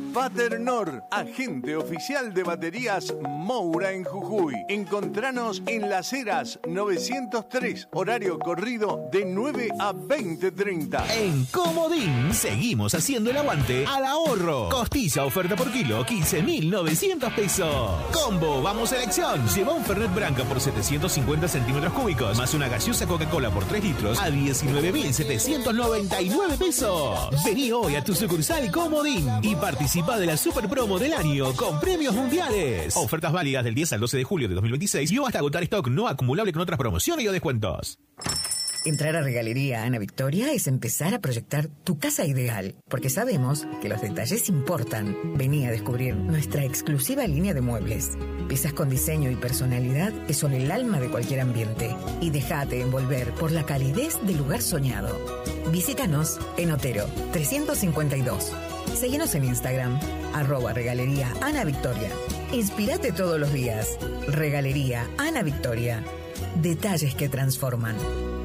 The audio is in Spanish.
Baternor, agente oficial de baterías Moura en Jujuy. Encontranos en Las Heras 903, horario corrido de 9 a 20:30. En Comodín seguimos haciendo el aguante al ahorro. Costilla oferta por kilo, 15.900 pesos. Combo, vamos selección. Lleva un Fernet Branca por 750 centímetros cúbicos, más una gaseosa Coca-Cola por 3 litros a 19.799 pesos. Vení hoy a tu sucursal Comodín y participa de la super promo del año con premios mundiales. Ofertas válidas del 10 al 12 de julio de 2026 y hasta agotar stock no acumulable con otras promociones y o descuentos. Entrar a Regalería Ana Victoria es empezar a proyectar tu casa ideal, porque sabemos que los detalles importan. Vení a descubrir nuestra exclusiva línea de muebles. Piezas con diseño y personalidad que son el alma de cualquier ambiente. Y déjate envolver por la calidez del lugar soñado. Visítanos en Otero 352. Seguinos en Instagram, @Regalería Ana Victoria. Inspirate todos los días. Regalería Ana Victoria. Detalles que transforman.